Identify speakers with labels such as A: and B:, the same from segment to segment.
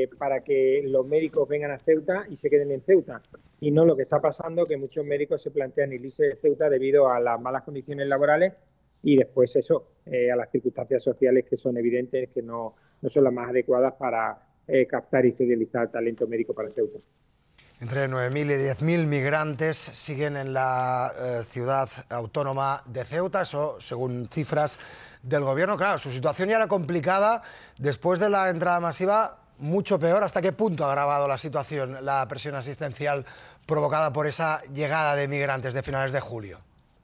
A: para que los médicos vengan a Ceuta y se queden en Ceuta. Y no lo que está pasando, que muchos médicos se plantean irse de Ceuta debido a las malas condiciones laborales y después eso, a las circunstancias sociales que son evidentes, que no son las más adecuadas para captar y fidelizar talento médico para Ceuta.
B: Entre 9.000 y 10.000 migrantes siguen en la ciudad autónoma de Ceuta, eso según cifras del gobierno. Claro, su situación ya era complicada, después de la entrada masiva, mucho peor. ¿Hasta qué punto ha agravado la situación, la presión asistencial provocada por esa llegada de migrantes de finales de julio?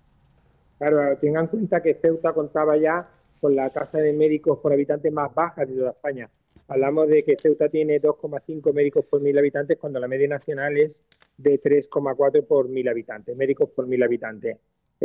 A: Claro, tengan en cuenta que Ceuta contaba ya con la tasa de médicos por habitante más baja de toda España. Hablamos de que Ceuta tiene 2,5 médicos por 1.000 habitantes, cuando la media nacional es de 3,4 por 1.000 habitantes, médicos por 1.000 habitantes.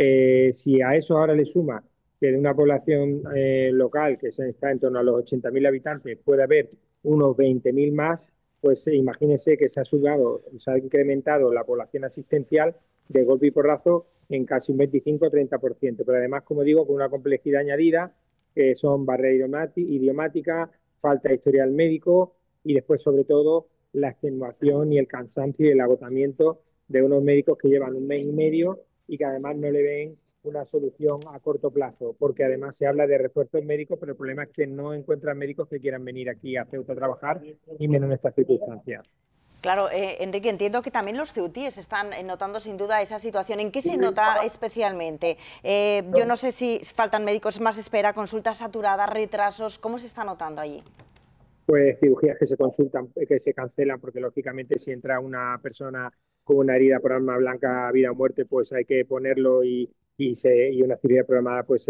A: Si a eso ahora le suma que de una población local que está en torno a los 80.000 habitantes puede haber unos 20.000 más, pues imagínense que se ha incrementado la población asistencial de golpe y porrazo en casi un 25-30%. Pero además, como digo, con una complejidad añadida, que son barreras idiomáticas, falta de historial médico y después, sobre todo, la extenuación y el cansancio y el agotamiento de unos médicos que llevan un mes y medio y que además no le ven una solución a corto plazo, porque además se habla de refuerzos médicos, pero el problema es que no encuentran médicos que quieran venir aquí a Ceuta a trabajar, y menos en estas circunstancias.
C: Claro, Enrique, entiendo que también los ceutíes están notando sin duda esa situación. ¿En qué se nota especialmente? Yo no sé si faltan médicos, más espera, consultas saturadas, retrasos. ¿Cómo se está notando allí?
A: Pues cirugías que se consultan, que se cancelan, porque lógicamente si entra una persona con una herida por arma blanca, vida o muerte, pues hay que ponerlo y una cirugía programada pues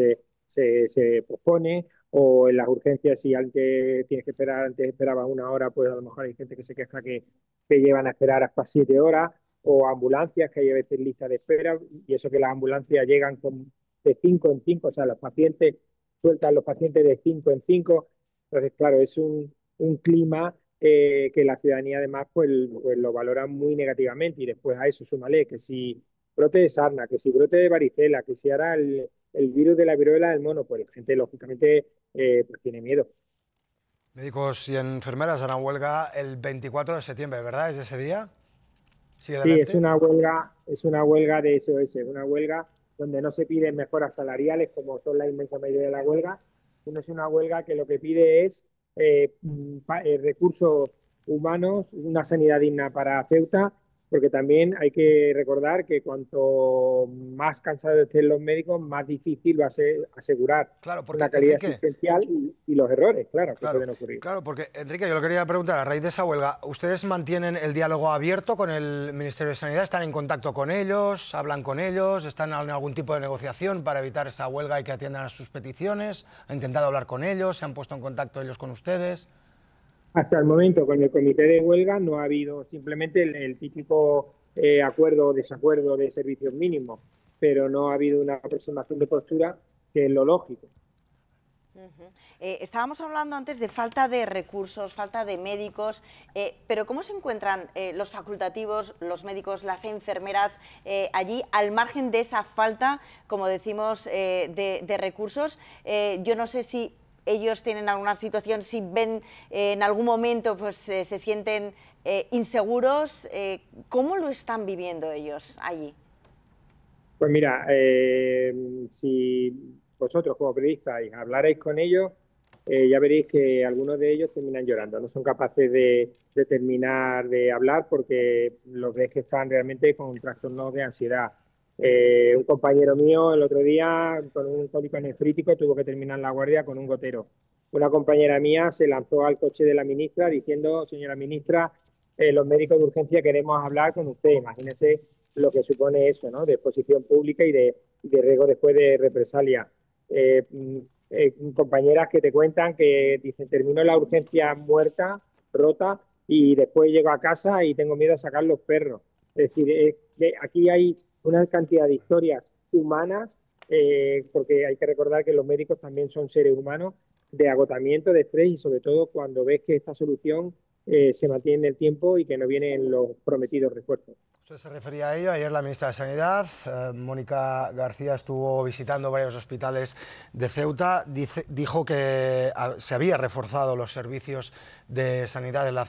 A: se pospone. O en las urgencias, si antes tienes que esperar, antes esperabas una hora, pues a lo mejor hay gente que se queja que llevan a esperar hasta 7 horas. O ambulancias, que hay a veces listas de espera, y eso que las ambulancias llegan de 5 en 5, o sea, los pacientes sueltan los pacientes de 5 en 5. Entonces, claro, es un clima que la ciudadanía además pues lo valora muy negativamente. Y después a eso súmale que si brote de sarna, que si brote de varicela, que si ahora el virus de la viruela del mono, pues la gente lógicamente pues tiene miedo.
B: Médicos y enfermeras harán huelga el 24 de septiembre, ¿verdad? ¿Es ese día?
A: Sí, es una huelga de SOS, una huelga donde no se piden mejoras salariales, como son la inmensa mayoría de la huelga, sino es una huelga que lo que pide es recursos humanos, una sanidad digna para Ceuta, porque también hay que recordar que cuanto más cansados estén los médicos, más difícil va a ser asegurar una calidad asistencial y los errores, claro, que pueden ocurrir.
B: Claro, porque Enrique, yo lo quería preguntar, a raíz de esa huelga, ¿ustedes mantienen el diálogo abierto con el Ministerio de Sanidad? ¿Están en contacto con ellos? ¿Hablan con ellos? ¿Están en algún tipo de negociación para evitar esa huelga y que atiendan a sus peticiones? ¿Han intentado hablar con ellos? ¿Se han puesto en contacto ellos con ustedes?
A: Hasta el momento, con el comité de huelga no ha habido simplemente el típico acuerdo o desacuerdo de servicios mínimos, pero no ha habido una aproximación de postura, que es lo lógico.
C: Estábamos hablando antes de falta de recursos, falta de médicos, pero ¿cómo se encuentran los facultativos, los médicos, las enfermeras allí al margen de esa falta, como decimos, de recursos? Yo no sé si ellos tienen alguna situación, si ven en algún momento pues se sienten inseguros. ¿Cómo lo están viviendo ellos allí?
A: Pues mira, si vosotros como periodistas hablaréis con ellos, ya veréis que algunos de ellos terminan llorando. No son capaces de terminar de hablar porque los ves que están realmente con trastornos de ansiedad. Un compañero mío el otro día con un cólico nefrítico tuvo que terminar la guardia con un gotero. Una compañera mía se lanzó al coche de la ministra diciendo: señora ministra, los médicos de urgencia queremos hablar con usted. Imagínense lo que supone eso, ¿no? De exposición pública y de riesgo después de represalia. Compañeras que te cuentan que dicen: termino la urgencia muerta, rota, y después llego a casa y tengo miedo a sacar los perros. Es decir, aquí hay una cantidad de historias humanas, porque hay que recordar que los médicos también son seres humanos, de agotamiento, de estrés, y sobre todo cuando ves que esta solución se mantiene en el tiempo y que no vienen los prometidos refuerzos.
B: Usted se refería a ello. Ayer la ministra de Sanidad, Mónica García, estuvo visitando varios hospitales de Ceuta. Dijo que se había reforzado los servicios de sanidad